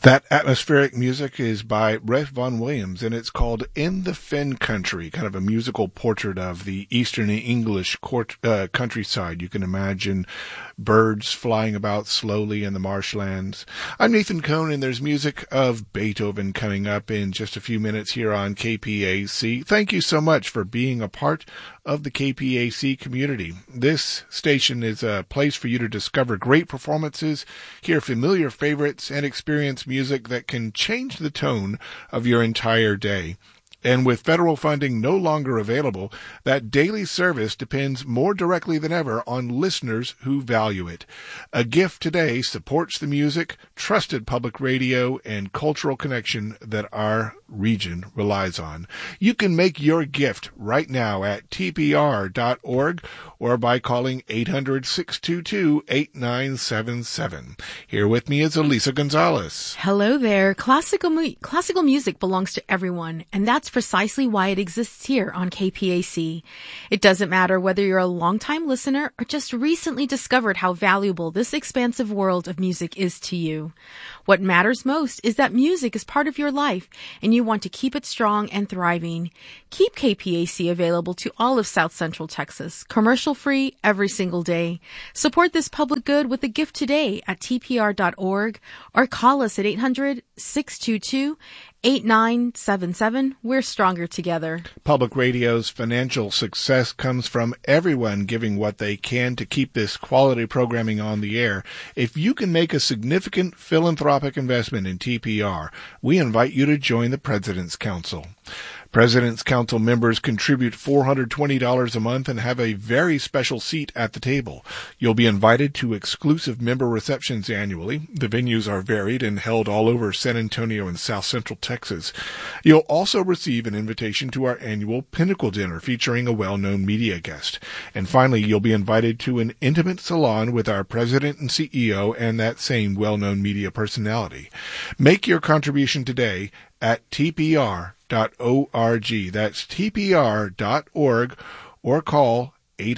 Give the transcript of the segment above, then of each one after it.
That atmospheric music is by Ralph Vaughan Williams, and it's called In the Fen Country, kind of a musical portrait of the eastern English countryside. You can imagine birds flying about slowly in the marshlands. I'm Nathan Cohn, and there's music of Beethoven coming up in just a few minutes here on KPAC. Thank you so much for being a part of the KPAC community. This station is a place for you to discover great performances, hear familiar favorites, and experience music that can change the tone of your entire day. And with federal funding no longer available, that daily service depends more directly than ever on listeners who value it. A Gift Today supports the music, trusted public radio, and cultural connection that our region relies on. You can make your gift right now at tpr.org or by calling 800-622-8977. Here with me is Elisa Gonzalez. Hello there. Classical music belongs to everyone, and that's precisely why it exists here on KPAC. It doesn't matter whether you're a longtime listener or just recently discovered how valuable this expansive world of music is to you. What matters most is that music is part of your life, and you want to keep it strong and thriving. Keep KPAC available to all of South Central Texas, commercial-free every single day. Support this public good with a gift today at tpr.org or call us at 800-622-8977. We're stronger together. Public radio's financial success comes from everyone giving what they can to keep this quality programming on the air. If you can make a significant philanthropic investment in TPR, we invite you to join the President's Council. President's Council members contribute $420 a month and have a very special seat at the table. You'll be invited to exclusive member receptions annually. The venues are varied and held all over San Antonio and South Central Texas. You'll also receive an invitation to our annual Pinnacle Dinner featuring a well-known media guest. And finally, you'll be invited to an intimate salon with our president and CEO and that same well-known media personality. Make your contribution today at tpr.org. That's tpr.org or call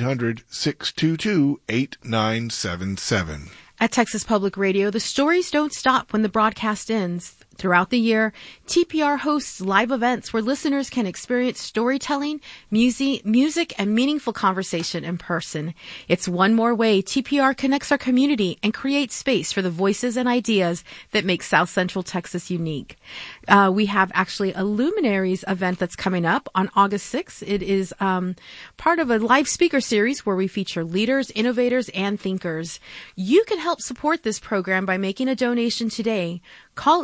800-622-8977. At Texas Public Radio, the stories don't stop when the broadcast ends. Throughout the year, TPR hosts live events where listeners can experience storytelling, music, and meaningful conversation in person. It's one more way TPR connects our community and creates space for the voices and ideas that make South Central Texas unique. We have actually a Luminaries event that's coming up on August 6th. It is part of a live speaker series where we feature leaders, innovators, and thinkers. You can help support this program by making a donation today. Call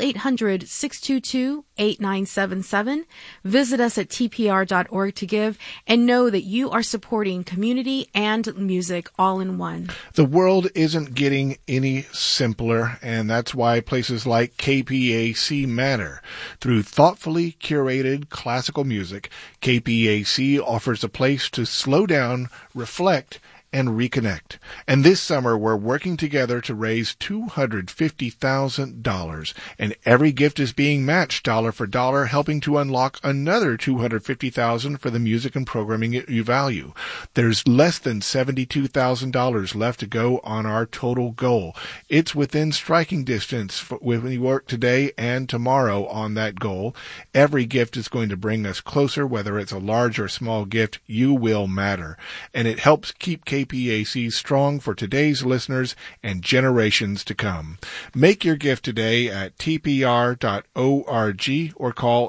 800-622-8977. Visit us at tpr.org to give and know that you are supporting community and music all in one. The world isn't getting any simpler, and that's why places like KPAC matter. Through thoughtfully curated classical music, KPAC offers a place to slow down, reflect, and reconnect. And this summer, we're working together to raise $250,000, and every gift is being matched dollar for dollar, helping to unlock another $250,000 for the music and programming you value. There's less than $72,000 left to go on our total goal. It's within striking distance when we work today and tomorrow on that goal. Every gift is going to bring us closer, whether it's a large or small gift. You will matter, and it helps keep KPAC strong for today's listeners and generations to come. Make your gift today at tpr.org or call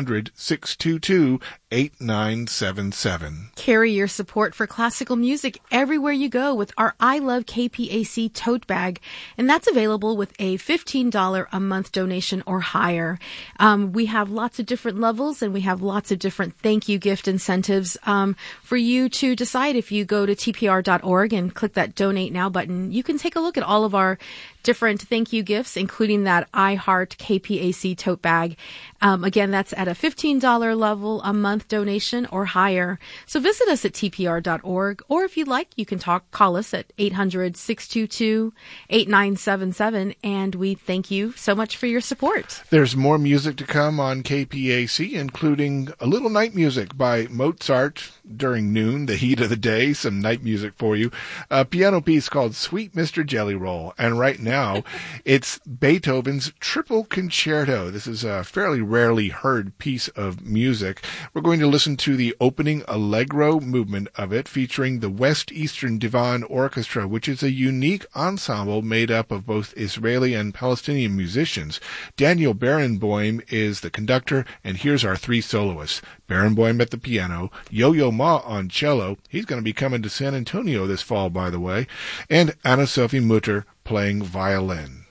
800-622-8977. Carry your support for classical music everywhere you go with our I Love KPAC tote bag, and that's available with a $15 a month donation or higher. We have lots of different levels, and we have lots of different thank you gift incentives for you to decide. If you go to tpr.org and click that Donate Now button, you can take a look at all of our different thank you gifts, including that I Heart KPAC tote bag. Again, that's at a $15 level a month donation or higher. So visit us at tpr.org, or if you'd like, you can call us at 800-622-8977, and we thank you so much for your support. There's more music to come on KPAC, including a little night music by Mozart during noon, the heat of the day, some night music for you. A piano piece called Sweet Mr. Jelly Roll. And right now, now. It's Beethoven's Triple Concerto. This is a fairly rarely heard piece of music. We're going to listen to the opening allegro movement of it, featuring the West Eastern Divan Orchestra, which is a unique ensemble made up of both Israeli and Palestinian musicians. Daniel Barenboim is the conductor, and here's our three soloists. Barenboim at the piano, Yo-Yo Ma on cello. He's going to be coming to San Antonio this fall, by the way. And Anna-Sophie Mutter playing violin.